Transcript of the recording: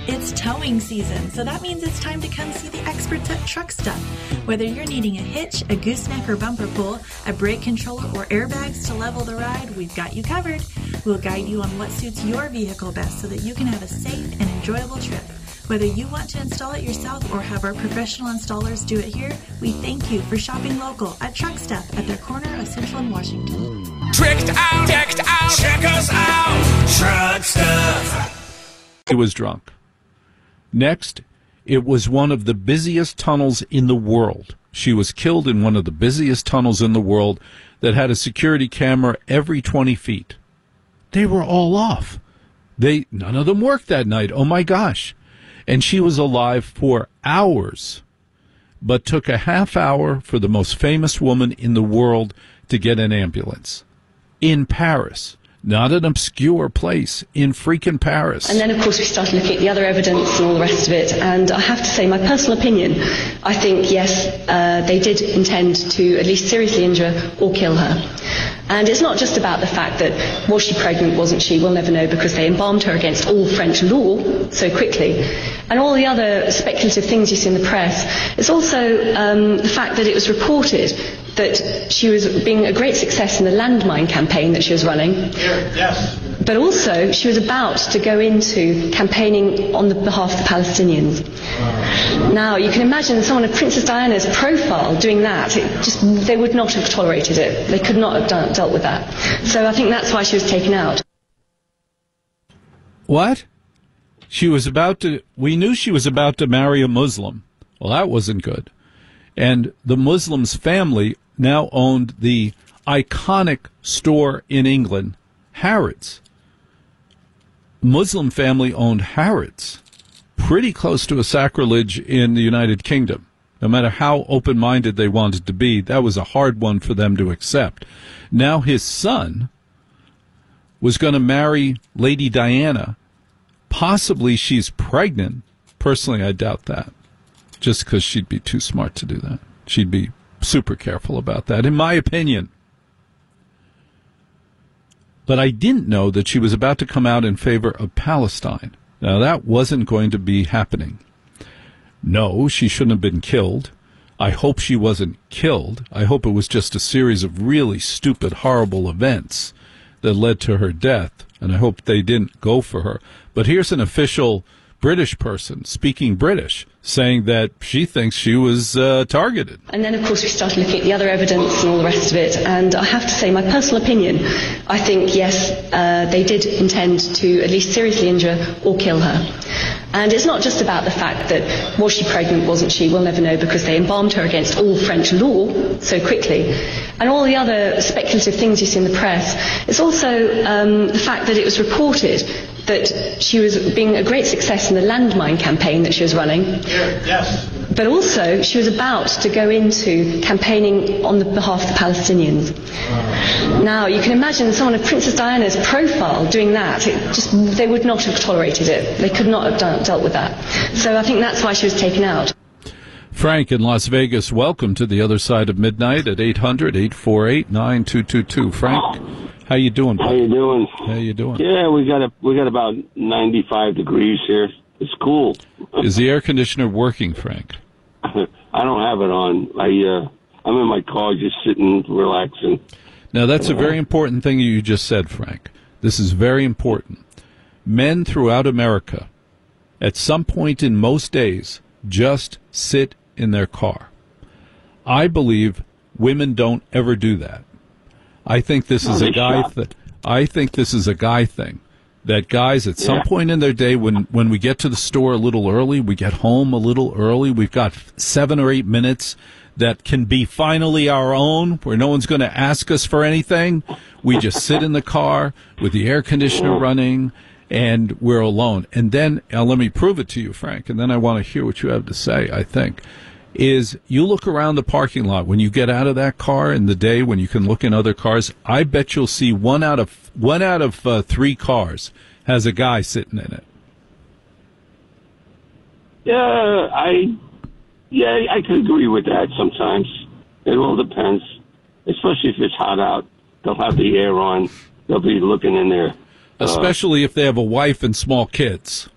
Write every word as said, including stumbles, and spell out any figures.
It's towing season, so that means it's time to come see the experts at Truck Stuff. Whether you're needing a hitch, a gooseneck or bumper pull, a brake controller, or airbags to level the ride, we've got you covered. We'll guide you on what suits your vehicle best so that you can have a safe and enjoyable trip. Whether you want to install it yourself or have our professional installers do it here, we thank you for shopping local at Truck Stuff at their corner of Central and Washington. Tricked out, decked out, check us out, Truck Stuff. He was drunk. Next, it was one of the busiest tunnels in the world. She was killed in one of the busiest tunnels in the world that had a security camera every twenty feet. They were all off. They none of them worked that night. Oh, my gosh. And she was alive for hours, but took a half hour for the most famous woman in the world to get an ambulance. In Paris. Not an obscure place, in freaking Paris. And then, of course, we started looking at the other evidence and all the rest of it. And I have to say, my personal opinion, I think, yes, uh, they did intend to at least seriously injure or kill her. And it's not just about the fact that, was she pregnant, wasn't she? We'll never know because they embalmed her against all French law so quickly. And all the other speculative things you see in the press. It's also um, the fact that it was reported that she was being a great success in the landmine campaign that she was running. Yes. But also, she was about to go into campaigning on the behalf of the Palestinians. Now, you can imagine someone of Princess Diana's profile doing that. It just, they would not have tolerated it. They could not have done, dealt with that. So I think that's why she was taken out. What? She was about to, we knew she was about to marry a Muslim. Well, that wasn't good. And the Muslim's family now owned the iconic store in England, Harrods. Muslim family owned Harrods. Pretty close to a sacrilege in the United Kingdom. No matter how open-minded they wanted to be, that was a hard one for them to accept. Now his son was going to marry Lady Diana. Possibly she's pregnant. Personally, I doubt that. Just because she'd be too smart to do that. She'd be super careful about that, in my opinion. But I didn't know that she was about to come out in favor of Palestine. Now, that wasn't going to be happening. No, she shouldn't have been killed. I hope she wasn't killed. I hope it was just a series of really stupid, horrible events that led to her death, and I hope they didn't go for her. But here's an official British person, speaking British, saying that she thinks she was uh, targeted. And then, of course, we started looking at the other evidence and all the rest of it. And I have to say, my personal opinion, I think, yes, uh, they did intend to at least seriously injure or kill her. And it's not just about the fact that, was she pregnant, wasn't she? We'll never know because they embalmed her against all French law so quickly. And all the other speculative things you see in the press. It's also um, the fact that it was reported that she was being a great success in the landmine campaign that she was running. Yes. But also, she was about to go into campaigning on the behalf of the Palestinians. Now, you can imagine someone of Princess Diana's profile doing that. It just, they would not have tolerated it. They could not have done, dealt with that. So I think that's why she was taken out. Frank in Las Vegas, welcome to the other side of midnight at eight hundred, eight four eight, nine two two two. Frank, how you doing, buddy? How you doing? How you doing? Yeah, we got a we got about ninety-five degrees here. It's cool. Is the air conditioner working, Frank? I don't have it on. I uh, I'm in my car, just sitting, relaxing. Now that's a very important thing you just said, Frank. This is very important. Men throughout America, at some point in most days, just sit in their car. I believe women don't ever do that. I think this is a guy that I think this is a guy thing. That guys at some point in their day, when, when we get to the store a little early, we get home a little early, we've got seven or eight minutes that can be finally our own, where no one's going to ask us for anything. We just sit in the car with the air conditioner running, and we're alone. And then, uh, let me prove it to you, Frank, and then I want to hear what you have to say, I think, is you look around the parking lot when you get out of that car in the day when you can look in other cars. I bet you'll see one out of one out of uh, three cars has a guy sitting in it. Yeah, I yeah I can agree with that sometimes. It all depends, especially if it's hot out. They'll have the air on. They'll be looking in there. Especially uh, if they have a wife and small kids.